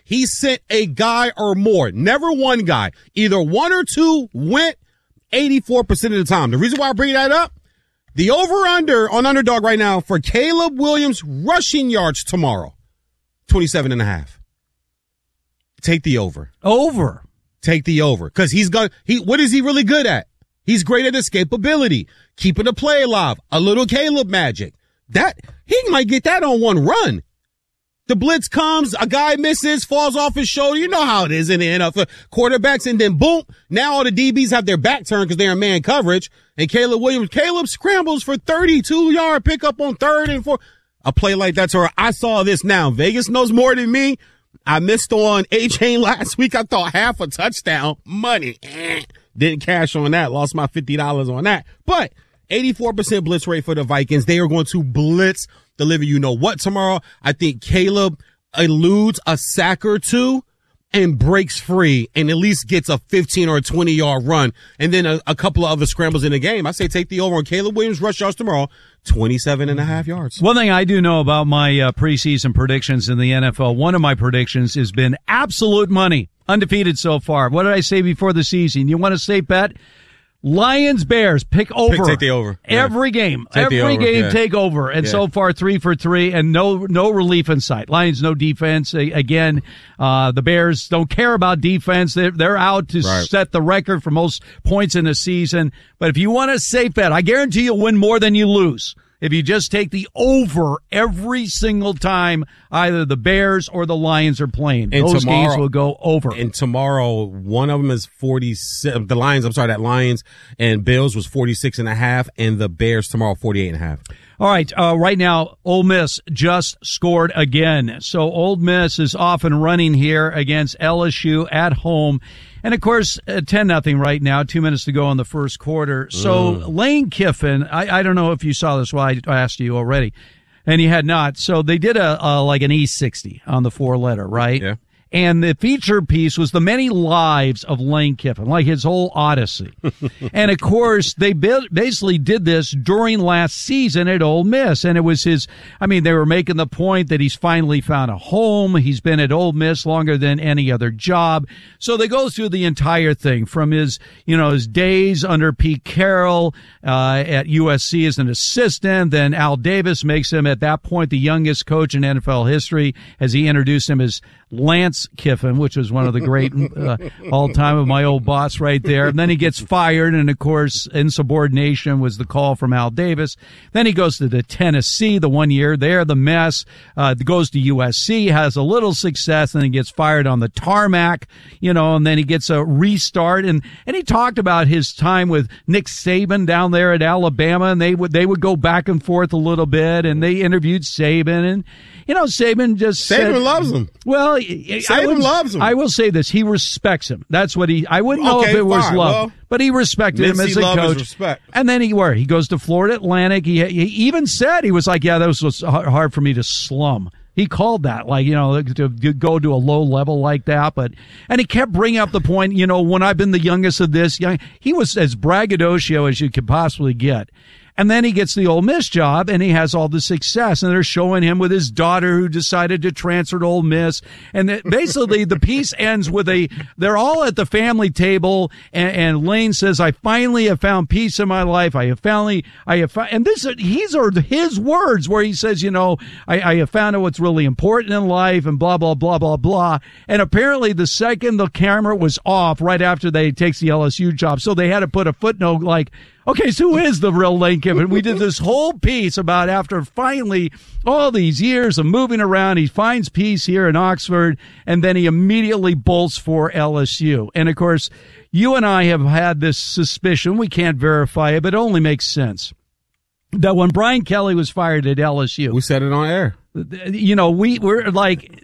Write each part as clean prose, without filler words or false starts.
he sent a guy or more. Never one guy. Either one or two went 84% of the time. The reason why I bring that up, the over-under on Underdog right now for Caleb Williams rushing yards tomorrow, 27.5. Take the over. Over. Take the over. Because what is he really good at? He's great at escapability, keeping the play alive, a little Caleb magic. That he might get that on one run. The blitz comes, a guy misses, falls off his shoulder. You know how it is in the NFL. Quarterbacks, and then boom, now all the DBs have their back turned because they're in man coverage. And Caleb scrambles for 32-yard pickup on 3rd and 4th. A play like that's where I saw this now. Vegas knows more than me. I missed on A-Chain last week. I thought half a touchdown. Money. Didn't cash on that. Lost my $50 on that. But 84% blitz rate for the Vikings. They are going to blitz the living you know what tomorrow. I think Caleb eludes a sack or two and breaks free and at least gets a 15 or a 20-yard run and then a couple of other scrambles in the game. I say take the over on Caleb Williams rush yards tomorrow, 27.5 yards. One thing I do know about my preseason predictions in the NFL, one of my predictions has been absolute money. Undefeated so far. What did I say before the season? You want a safe bet? Lions, Bears, pick over. Take the over. Every game. Take Every game, take over. And so far, 3 for 3, and no relief in sight. Lions, no defense. Again, the Bears don't care about defense. They're out to set the record for most points in a season. But if you want a safe bet, I guarantee you'll win more than you lose. If you just take the over every single time either the Bears or the Lions are playing. And those games will go over. And tomorrow, one of them is 47. That Lions and Bills was 46.5, and the Bears tomorrow 48.5. All right, right now, Ole Miss just scored again. So Ole Miss is off and running here against LSU at home. And, of course, 10-0 right now, 2 minutes to go in the first quarter. So Lane Kiffin, I don't know if you saw this, well, I asked you already, and you had not. So they did like an E60 on the 4-letter, right? Yeah. And the feature piece was the many lives of Lane Kiffin, like his whole odyssey. And, of course, they basically did this during last season at Ole Miss. And it was they were making the point that he's finally found a home. He's been at Ole Miss longer than any other job. So they go through the entire thing from his days under Pete Carroll at USC as an assistant. Then Al Davis makes him, at that point, the youngest coach in NFL history as he introduced him as Lance Kiffin, which was one of the great all-time of my old boss right there. And then he gets fired, and, of course, insubordination was the call from Al Davis. Then he goes to the Tennessee, the 1 year there, the mess, goes to USC, has a little success, and then he gets fired on the tarmac, and then he gets a restart. And he talked about his time with Nick Saban down there at Alabama, and they would go back and forth a little bit, and they interviewed Saban, and Saban just Saban loves him. Well, Saban loves him. I will say this. He respects him. That's what I wouldn't know if it was love, but he respected him as a coach. Respect. And then he goes to Florida Atlantic. He even said, he was like, yeah, that was hard for me to slum. He called that, to go to a low level like that. And he kept bringing up the point, when I've been the youngest of this, he was as braggadocio as you could possibly get. And then he gets the Ole Miss job, and he has all the success. And they're showing him with his daughter who decided to transfer to Ole Miss. And basically the piece ends with they're all at the family table, and Lane says, I finally have found peace in my life. And these are his words where he says, I have found out what's really important in life, and blah, blah, blah, blah, blah. And apparently the second the camera was off, right after they takes the LSU job, so they had to put a footnote like, okay, so who is the real Lane Kiffin? We did this whole piece about after finally all these years of moving around, he finds peace here in Oxford, and then he immediately bolts for LSU. And, of course, you and I have had this suspicion. We can't verify it, but it only makes sense. That when Brian Kelly was fired at LSU. We said it on air. We're like...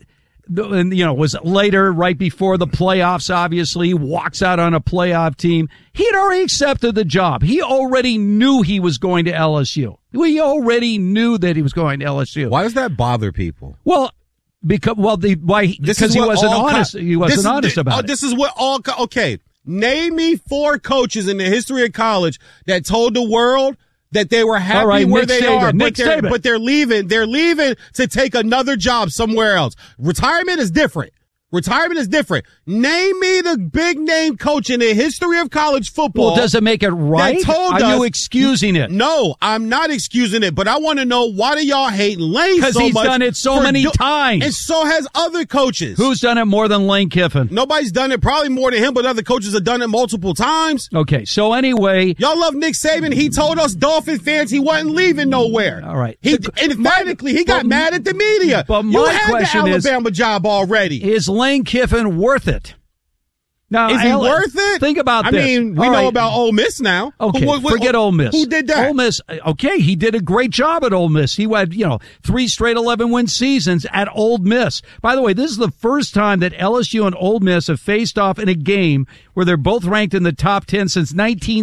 was later, right before the playoffs, obviously, walks out on a playoff team. He had already accepted the job. He already knew he was going to LSU. We already knew that he was going to LSU. Why does that bother people? Well, because he wasn't honest. He wasn't honest about it. This is what okay. Name me 4 coaches in the history of college that told the world that they were happy where they are, but they're leaving. They're leaving to take another job somewhere else. Retirement is different. Retirement is different. Name me the big name coach in the history of college football. Well, does it make it right? Are you excusing it? No, I'm not excusing it, but I want to know, why do y'all hate Lane so much? Because he's done it so many times. And so has other coaches. Who's done it more than Lane Kiffin? Nobody's done it, probably more than him, but other coaches have done it multiple times. Okay, so anyway. Y'all love Nick Saban. He told us Dolphin fans he wasn't leaving nowhere. All right. Emphatically, he got mad at the media. But you my had question the Alabama job already. Is Lane Kiffin worth it? Now, is he worth it? Think about this. I mean, we know about Ole Miss now. Okay, forget Ole Miss. Who did that? Ole Miss, okay, he did a great job at Ole Miss. He had, 3 straight 11-win seasons at Ole Miss. By the way, this is the first time that LSU and Ole Miss have faced off in a game where they're both ranked in the top 10 since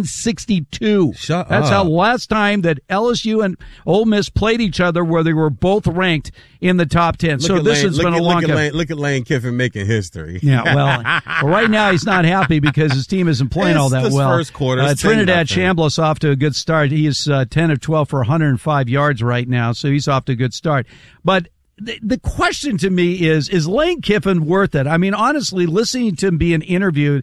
1962. That's how last time that LSU and Ole Miss played each other, where they were both ranked in the top 10. So this has been a long time. Look at Lane Kiffin making history. Yeah, well, right now he's not happy because his team isn't playing all that well. First quarter, Trinidad Chambliss off to a good start. He is 10 of 12 for 105 yards right now, so he's off to a good start. But the question to me is Lane Kiffin worth it? I mean, honestly, listening to him being interviewed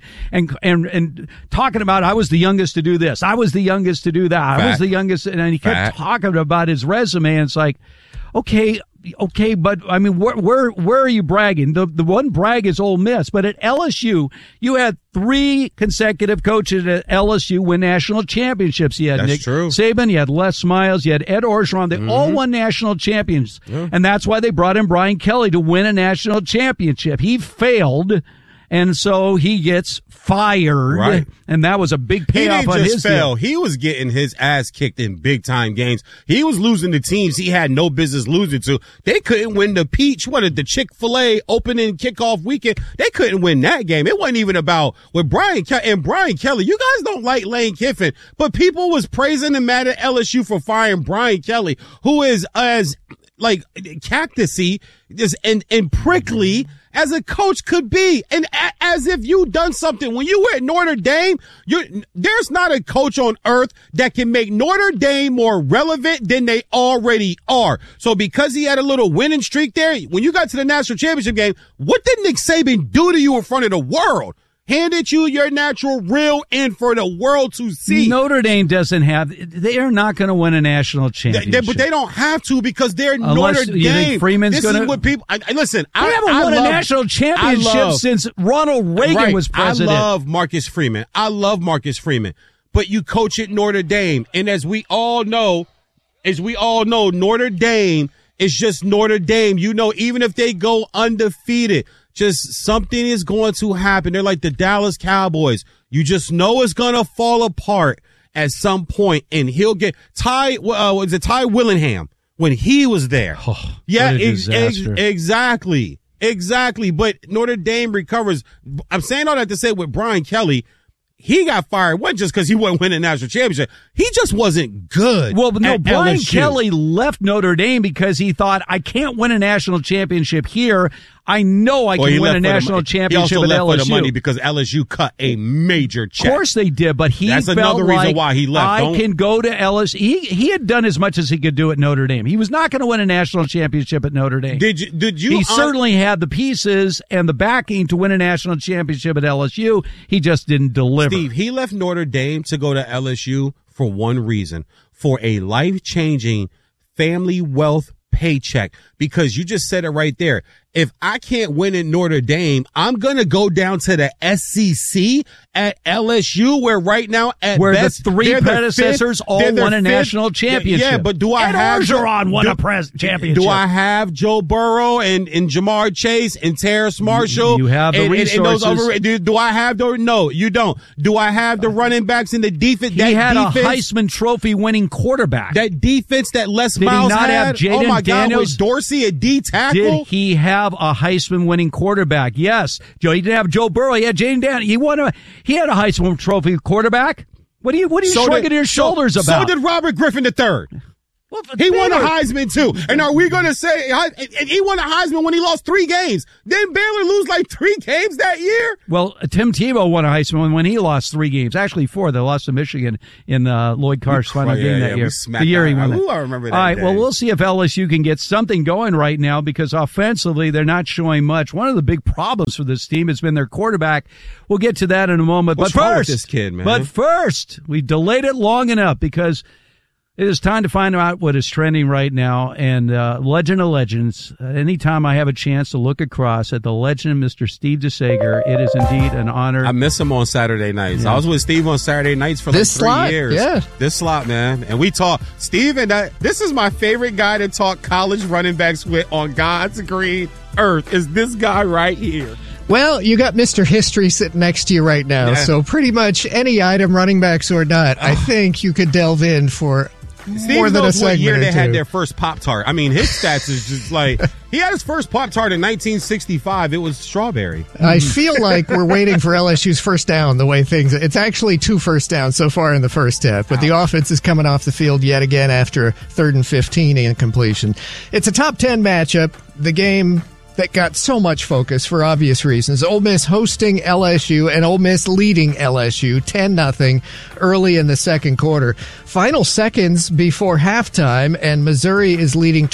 and talking about, I was the youngest to do this, I was the youngest to do that, I was the youngest, and he kept talking about his resume, and it's like, okay, but I mean, where are you bragging? The one brag is Ole Miss, but at LSU, you had 3 consecutive coaches at LSU win national championships. You had Nick Saban, you had Les Miles, you had Ed Orgeron. They all won national champions, and that's why they brought in Brian Kelly to win a national championship. He failed, and so he gets fired. Right. And that was a big payoff on his deal. He was getting his ass kicked in big time games. He was losing to teams he had no business losing to. They couldn't win the the Chick-fil-A opening kickoff weekend. They couldn't win that game. It wasn't even about with Brian Kelly. You guys don't like Lane Kiffin, but people was praising him mad at LSU for firing Brian Kelly, who is as cactusy and prickly as a coach could be, and as if you done something. When you were at Notre Dame, there's not a coach on earth that can make Notre Dame more relevant than they already are. So because he had a little winning streak there, when you got to the national championship game, what did Nick Saban do to you in front of the world? Handed you your natural real end for the world to see. Notre Dame doesn't have, they are not going to win a national championship. But they don't have to, because they're Unless Notre Dame. You think Freeman's this is what people, listen, they haven't won a national championship since Ronald Reagan was president. I love Marcus Freeman. But you coach at Notre Dame. And as we all know, Notre Dame is just Notre Dame. Even if they go undefeated, just something is going to happen. They're like the Dallas Cowboys. You just know it's going to fall apart at some point, and he'll get Ty Willingham when he was there. Oh, yeah, exactly. But Notre Dame recovers. I'm saying all that to say, with Brian Kelly, he got fired, wasn't just because he wasn't winning a national championship. He just wasn't good. Well, no, Brian LSU. Kelly left Notre Dame because he thought, I can't win a national championship here. I know I can win a national championship at LSU. He also left for the money because LSU cut a major check. Of course they did, but that's another reason why he left. I can go to LSU. He had done as much as he could do at Notre Dame. He was not going to win a national championship at Notre Dame. Did you? He certainly had the pieces and the backing to win a national championship at LSU. He just didn't deliver. Steve, he left Notre Dame to go to LSU for one reason: for a life-changing family wealth paycheck. Because you just said it right there. If I can't win at Notre Dame, I'm going to go down to the SEC at LSU, where right now at where best, the 3 predecessors all won a national championship. Yeah, but do I have Orgeron won a championship? Do I have Joe Burrow and Jamar Chase and Terrace Marshall? You have the resources. Do I have the? No, you don't. Do I have the running backs in the defense? He had a Heisman Trophy winning quarterback. That defense that Les Miles had. Did he not have Jaden oh my Daniels? God, was Dorsey a D tackle? Did he have a Heisman winning quarterback? Yes. He didn't have Joe Burrow. He had Jaden Daniels. He had a Heisman Trophy quarterback. What are you shrugging your shoulders about? So did Robert Griffin III. Well, he won a Heisman too. And are we going to say he won a Heisman when he lost 3 games? Didn't Baylor lose like 3 games that year? Well, Tim Tebow won a Heisman when he lost 3 games. Actually 4. They lost to Michigan in Lloyd Carr's final game that year. The year he won it. I remember that. All right, well, we'll see if LSU can get something going right now because offensively they're not showing much. One of the big problems for this team has been their quarterback. We'll get to that in a moment. What's wrong with this kid, man? But first, we delayed it long enough because it is time to find out what is trending right now. And Legend of Legends, anytime I have a chance to look across at the legend of Mr. Steve DeSager, it is indeed an honor. I miss him on Saturday nights. Yeah. I was with Steve on Saturday nights for this like 3 years. Yeah. This slot, man. And we talk. Steve and this is my favorite guy to talk college running backs with on God's green earth is this guy right here. Well, you got Mr. History sitting next to you right now, so pretty much any item, running backs or not, I think you could delve in for more than a segment what year or they two. had their first Pop-Tart. I mean, his stats is just like, he had his first Pop-Tart in 1965. It was strawberry. I feel like we're waiting for LSU's first down the way it's actually 2 first downs so far in the first half, but the offense is coming off the field yet again after 3rd and 15 incompletion. It's a top 10 matchup. The game that got so much focus for obvious reasons. Ole Miss hosting LSU and Ole Miss leading LSU 10-0 early in the second quarter. Final seconds before halftime, and Missouri is leading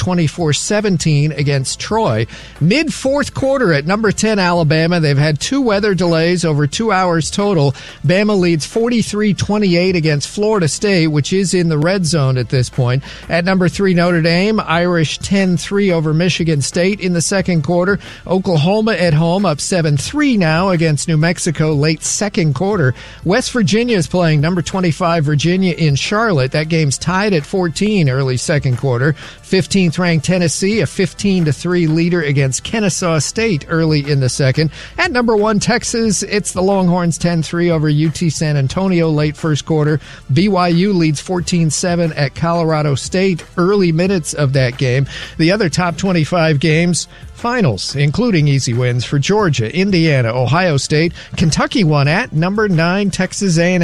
24-17 against Troy. Mid-fourth quarter at number 10 Alabama. They've had 2 weather delays over 2 hours total. Bama leads 43-28 against Florida State, which is in the red zone at this point. At number 3 Notre Dame, Irish 10-3 over Michigan State in the second quarter. Oklahoma at home up 7-3 now against New Mexico late second quarter. West Virginia is playing number 25 Virginia in Charlotte. That game's tied at 14 early second quarter. 15th ranked Tennessee, a 15-3 leader against Kennesaw State early in the second. At number 1 Texas, it's the Longhorns 10-3 over UT San Antonio late first quarter. BYU leads 14-7 at Colorado State early minutes of that game. The other top 25 games finals, including easy wins for Georgia, Indiana, Ohio State. Kentucky won at number 9 Texas A&M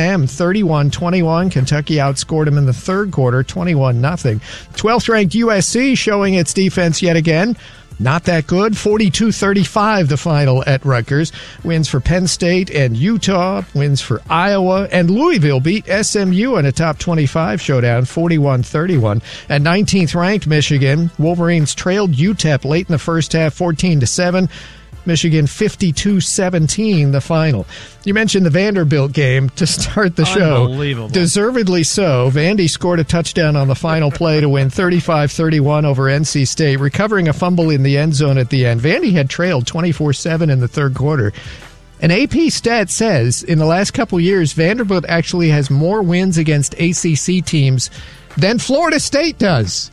31-21. Kentucky outscored them in the third quarter 21-0. 12th ranked USC showing its defense yet again. Not that good. 42-35 the final at Rutgers. Wins for Penn State and Utah. Wins for Iowa. And Louisville beat SMU in a top 25 showdown, 41-31. At 19th ranked Michigan, Wolverines trailed UTEP late in the first half, 14-7. Michigan 52-17 the final. You mentioned the Vanderbilt game to start the show. Unbelievable. Deservedly so. Vandy scored a touchdown on the final play to win 35-31 over NC State, recovering a fumble in the end zone at the end. Vandy had trailed 24-7 in the third quarter. An AP stat says in the last couple years, Vanderbilt actually has more wins against ACC teams than Florida State does.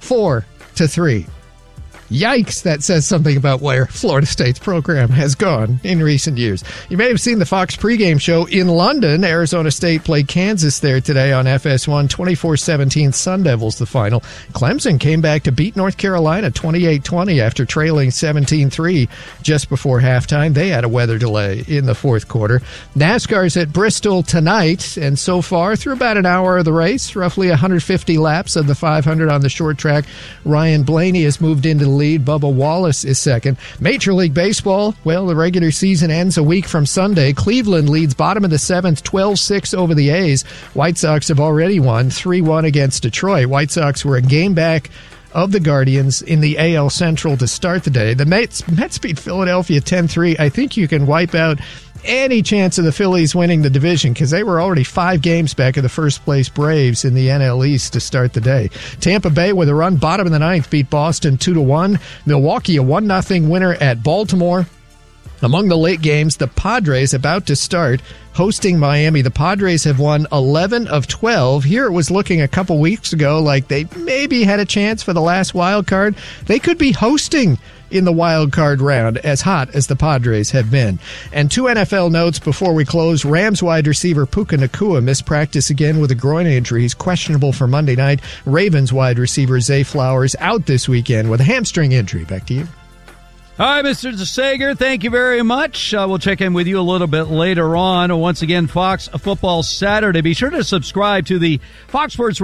4-3. Yikes, that says something about where Florida State's program has gone in recent years. You may have seen the Fox pregame show in London. Arizona State played Kansas there today on FS1, 24-17 Sun Devils the final. Clemson came back to beat North Carolina 28-20 after trailing 17-3 just before halftime. They had a weather delay in the fourth quarter. NASCAR's at Bristol tonight, and so far through about an hour of the race, roughly 150 laps of the 500 on the short track, Ryan Blaney has moved into the lead. Bubba Wallace is second. Major League Baseball, well, the regular season ends a week from Sunday. Cleveland leads bottom of the seventh, 12-6 over the A's. White Sox have already won 3-1 against Detroit. White Sox were a game back of the Guardians in the AL Central to start the day. The Mets beat Philadelphia 10-3. I think you can wipe out any chance of the Phillies winning the division because they were already 5 games back of the first place Braves in the NL East to start the day. Tampa Bay with a run bottom of the ninth beat Boston 2-1. Milwaukee a 1-0 winner at Baltimore. Among the late games, the Padres about to start hosting Miami. The Padres have won 11 of 12. Here it was looking a couple weeks ago like they maybe had a chance for the last wild card. They could be hosting in the wild card round, as hot as the Padres have been. And 2 NFL notes before we close. Rams wide receiver Puka Nacua missed practice again with a groin injury. He's questionable for Monday night. Ravens wide receiver Zay Flowers out this weekend with a hamstring injury. Back to you. All right, Mr. DeSager, thank you very much. We'll check in with you a little bit later on. Once again, Fox Football Saturday. Be sure to subscribe to the Fox Sports